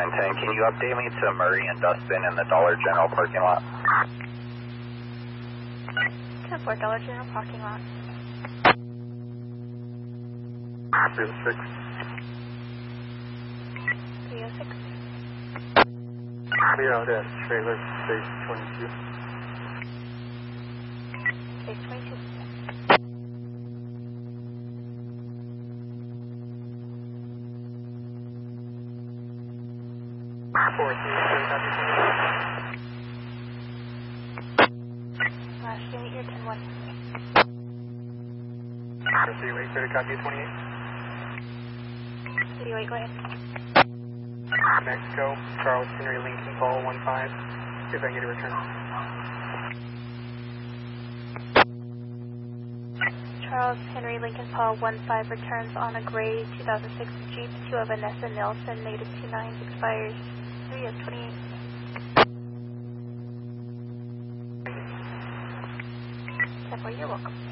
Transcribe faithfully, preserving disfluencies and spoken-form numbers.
nine ten, can you update me to Murray and Dustin in the Dollar General parking lot? ten four, Dollar General parking lot. three oh six. three oh six. Clear out at trailer, space twenty-two. Space twenty-two. four three, clear copy twenty-eight. Last unit, you're ten one. three wait, clear copy twenty-eight. three wait, go ahead. Mexico, Charles Henry Lincoln Paul one five. See if I can get a return. Charles Henry Lincoln Paul one five returns on a gray two thousand six Jeep to Vanessa Nelson, native two nine, expires three of twenty-eight. ten four, you're welcome.